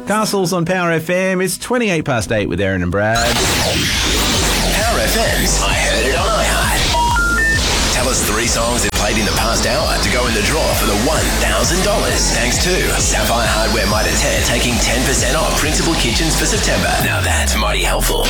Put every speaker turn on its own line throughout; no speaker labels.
Castles on Power FM. It's 28 past 8 with Aaron and Brad.
Power FM's I Heard It on iHeart. Tell us 3 songs that played in the past hour to go in the draw for the $1,000. Thanks to Sapphire Hardware Mitre 10 taking 10% off Principal Kitchens for September. Now that's mighty helpful.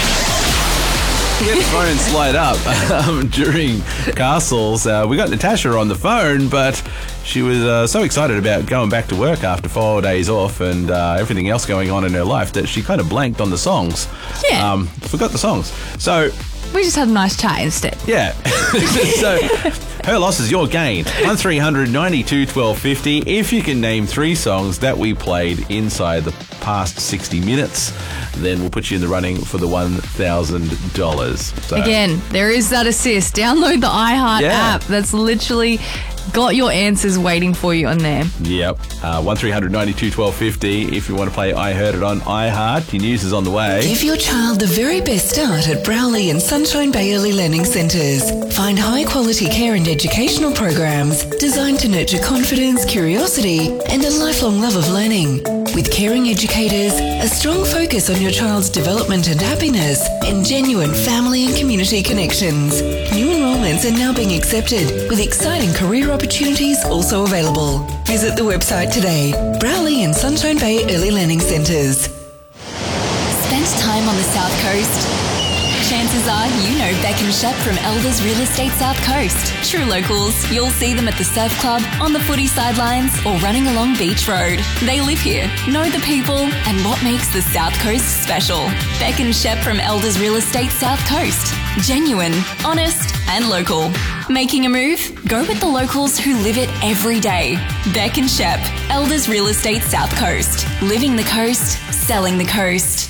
Get the phones light up during Castles. We got Natasha on the phone, but she was so excited about going back to work after 4 days off and everything else going on in her life that she kind of blanked on the songs.
Yeah.
Forgot the songs. So
we just had a nice chat instead.
Yeah. So her loss is your gain. 1300 92 1250. If you can name 3 songs that we played inside the past 60 minutes, then we'll put you in the running for the $1,000. So,
again, there is that assist. Download the iHeart app. That's literally got your answers waiting for you on there.
Yep. 1300 92 1250 if you want to play I Heard It on iHeart. Your news is on the way.
Give your child the very best start at Browley and Sunshine Bay Early Learning Centres. Find high-quality care and educational programs designed to nurture confidence, curiosity, and a lifelong love of learning. With caring educators, a strong focus on your child's development and happiness, and genuine family and community connections. New enrolments are now being accepted, with exciting career opportunities also available. Visit the website today. Browley and Sunshine Bay Early Learning Centres.
Spent time on the South Coast? Chances are you know Beck and Shep from Elders Real Estate South Coast. True locals, you'll see them at the surf club, on the footy sidelines, or running along Beach Road. They live here, know the people, and what makes the South Coast special. Beck and Shep from Elders Real Estate South Coast. Genuine, honest, and local. Making a move? Go with the locals who live it every day. Beck and Shep, Elders Real Estate South Coast. Living the coast, selling the coast.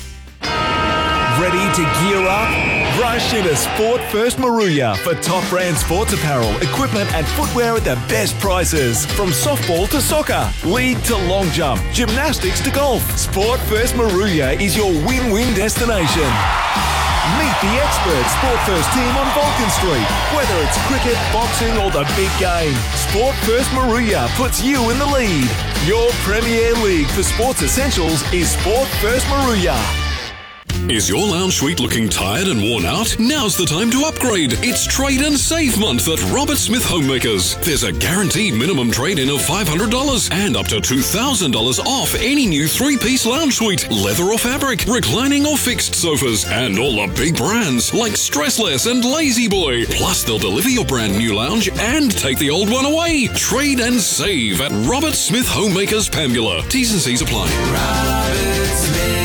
Ready to gear up? Rush into Sport First Maruya for top brand sports apparel, equipment and footwear at the best prices. From softball to soccer, league to long jump, gymnastics to golf. Sport First Maruya is your win-win destination. Meet the expert Sport First team on Vulcan Street. Whether it's cricket, boxing or the big game, Sport First Maruya puts you in the lead. Your premier league for sports essentials is Sport First Maruya.
Is your lounge suite looking tired and worn out? Now's the time to upgrade. It's Trade and Save Month at Robert Smith Homemakers. There's a guaranteed minimum trade-in of $500 and up to $2,000 off any new 3-piece lounge suite, leather or fabric, reclining or fixed sofas, and all the big brands like Stressless and Lazy Boy. Plus, they'll deliver your brand new lounge and take the old one away. Trade and save at Robert Smith Homemakers, Pambula. T's and C's apply.
Robert Smith.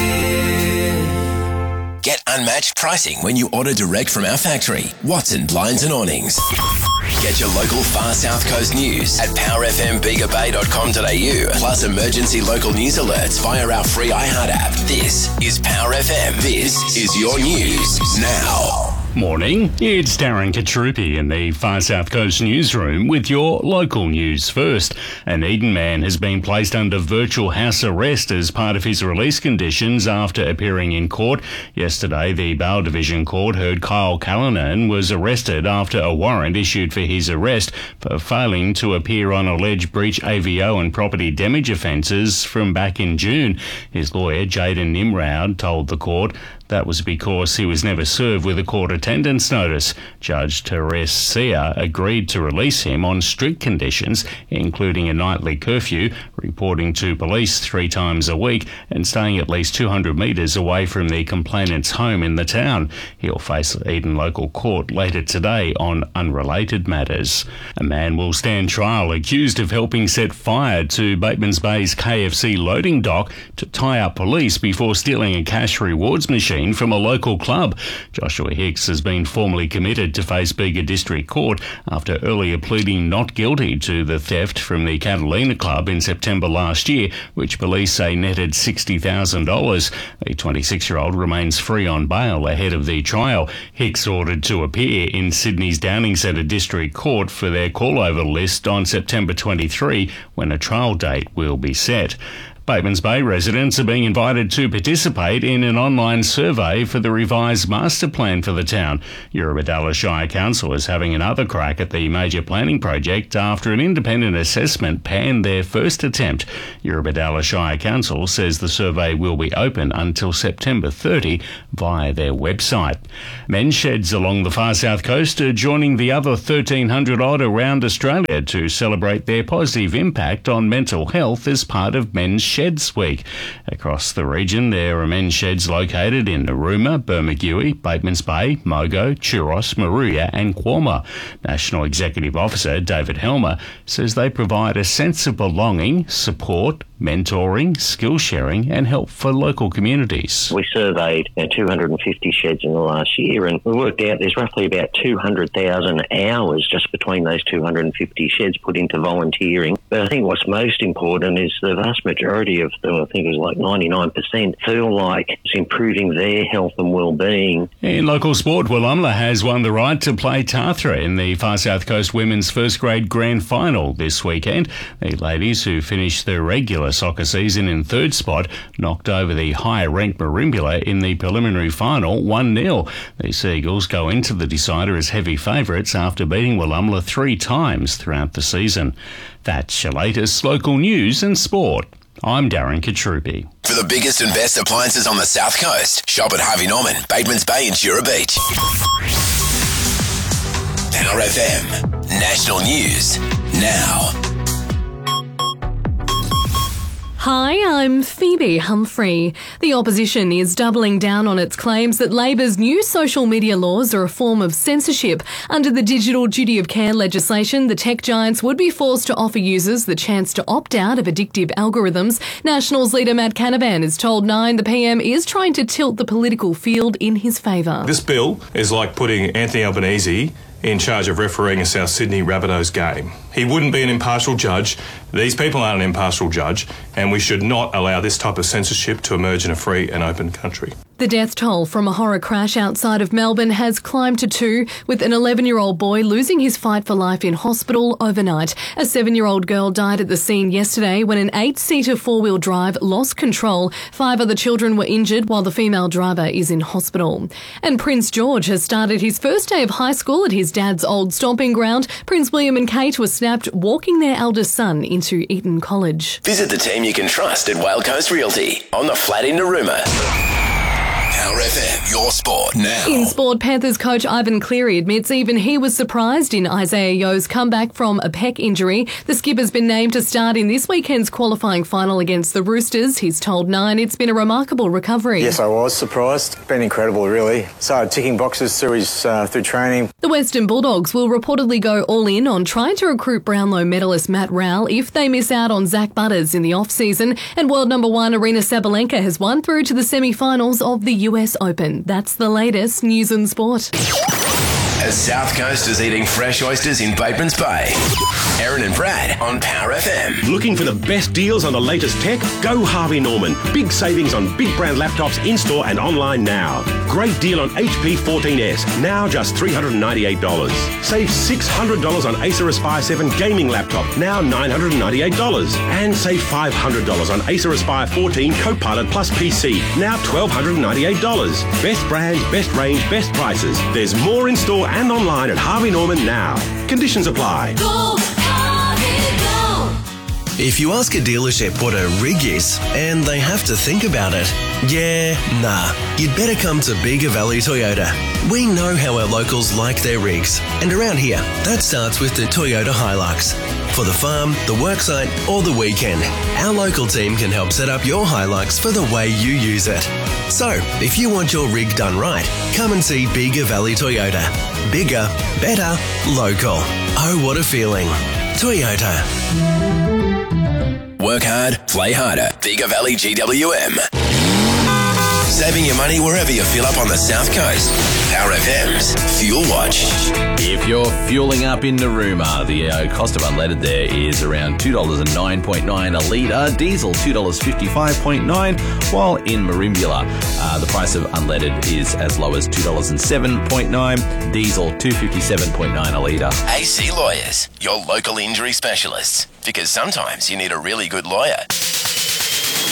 Get unmatched pricing when you order direct from our factory, Watson Blinds and Awnings. Get your local far South Coast news at powerfmbigabay.com.au, plus emergency local news alerts via our free iHeart app. This is Power FM. This is your news now.
Morning, it's Darren Katrupi in the Far South Coast newsroom with your local news first. An Eden man has been placed under virtual house arrest as part of his release conditions after appearing in court. Yesterday, the Bail Division Court heard Kyle Callanan was arrested after a warrant issued for his arrest for failing to appear on alleged breach AVO and property damage offences from back in June. His lawyer, Jaden Nimrod, told the court that was because he was never served with a court attendance notice. Judge Teres Sia agreed to release him on strict conditions, including a nightly curfew, reporting to police 3 times a week, and staying at least 200 metres away from the complainant's home in the town. He'll face Eden Local Court later today on unrelated matters. A man will stand trial accused of helping set fire to Batemans Bay's KFC loading dock to tie up police before stealing a cash rewards machine from a local club. Joshua Hicks has been formally committed to face Bega District Court after earlier pleading not guilty to the theft from the Catalina Club in September last year, which police say netted $60,000. The 26-year-old remains free on bail ahead of the trial. Hicks ordered to appear in Sydney's Downing Centre District Court for their call-over list on September 23, when a trial date will be set. Batemans Bay residents are being invited to participate in an online survey for the revised master plan for the town. Eurobodalla Shire Council is having another crack at the major planning project after an independent assessment panned their first attempt. Eurobodalla Shire Council says the survey will be open until September 30 via their website. Men's sheds along the far south coast are joining the other 1,300 odd around Australia to celebrate their positive impact on mental health as part of Men's Sheds Week. Across the region, there are men's sheds located in Narooma, Bermagui, Batemans Bay, Mogo, Churros, Moruya and Quorma. National Executive Officer David Helmer says they provide a sense of belonging, support, mentoring, skill sharing and help for local communities.
We surveyed 250 sheds in the last year and we worked out there's roughly about 200,000 hours just between those 250 sheds put into volunteering. But I think what's most important is the vast majority of them, I think it was like 99%, feel like it's improving their health and well-being.
In local sport, Wollumla has won the right to play Tathra in the Far South Coast Women's First Grade Grand Final this weekend. The ladies, who finished the regular soccer season in third spot, knocked over the higher-ranked Merimbula in the preliminary final 1-0. The Seagulls go into the decider as heavy favourites after beating Wollumla 3 times throughout the season. That's your latest local news and sport. I'm Darren Katrupi.
For the biggest and best appliances on the South Coast, shop at Harvey Norman, Batemans Bay and Jura Beach. Power FM. National News. Now.
Hi, I'm Phoebe Humphrey. The opposition is doubling down on its claims that Labor's new social media laws are a form of censorship. Under the Digital Duty of Care legislation, the tech giants would be forced to offer users the chance to opt out of addictive algorithms. Nationals leader Matt Canavan has told Nine the PM is trying to tilt the political field in his favour.
This bill is like putting Anthony Albanese in charge of refereeing a South Sydney Rabbitohs game. He wouldn't be an impartial judge. These people aren't an impartial judge, and we should not allow this type of censorship to emerge in a free and open country.
The death toll from a horror crash outside of Melbourne has climbed to 2, with an 11-year-old boy losing his fight for life in hospital overnight. A 7-year-old girl died at the scene yesterday when an 8-seater four-wheel drive lost control. 5 other children were injured while the female driver is in hospital. And Prince George has started his first day of high school at his dad's old stomping ground. Prince William and Kate were snapped walking their eldest son into Eton College.
Visit the team you can trust at Whale Coast Realty on the flat in Narooma. Power FM, your sport now.
In sport, Panthers coach Ivan Cleary admits even he was surprised in Isaiah Yo's comeback from a pec injury. The skipper's been named to start in this weekend's qualifying final against the Roosters. He's told Nine it's been a remarkable recovery.
Yes, I was surprised. Been incredible, really. Started ticking boxes through training.
The Western Bulldogs will reportedly go all in on trying to recruit Brownlow medalist Matt Rowell if they miss out on Zach Butters in the off-season. And world number 1 Arina Sabalenka has won through to the semi-finals of the US Open. That's the latest news and sport.
As South Coast is eating fresh oysters in Batemans Bay. Aaron and Brad on Power FM.
Looking for the best deals on the latest tech? Go Harvey Norman. Big savings on big brand laptops in-store and online now. Great deal on HP 14S, now just $398. Save $600 on Acer Aspire 7 gaming laptop, now $998. And save $500 on Acer Aspire 14 Copilot Plus PC, now $1,298. Best brands, best range, best prices. There's more in store and online at Harvey Norman now. Conditions apply.
Go, Harvey, go. If you ask a dealership what a rig is, and they have to think about it, you'd better come to Bega Valley Toyota. We know how our locals like their rigs, and around here, that starts with the Toyota Hilux. For the farm, the worksite, or the weekend, our local team can help set up your Hilux for the way you use it. So, if you want your rig done right, come and see Bega Valley Toyota. Bigger, better, local. Oh, what a feeling. Toyota. Work hard, play harder. Bega Valley GWM. Saving your money wherever you fill up on the South Coast. Power FM's Fuel Watch.
If you're fueling up in Narooma, the cost of unleaded there is around $2.09.9 a litre, diesel $2.55.9, while in Merimbula, the price of unleaded is as low as $2.07.9, diesel $2.57.9 a litre.
AC Lawyers, your local injury specialists. Because sometimes you need a really good lawyer.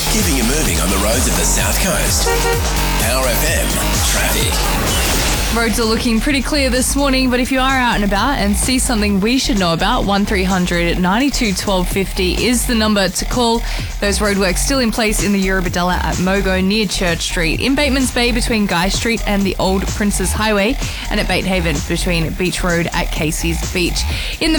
keeping you moving on the roads of the South Coast. Power FM traffic.
Roads are looking pretty clear this morning, but if you are out and about and see something we should know about, 1300 92 1250 is the number to call. Those roadworks still in place in the Eurobodalla at Mogo near Church Street, in Bateman's Bay between Guy Street and the Old Princes Highway, and at Batehaven between Beach Road at Casey's Beach. In the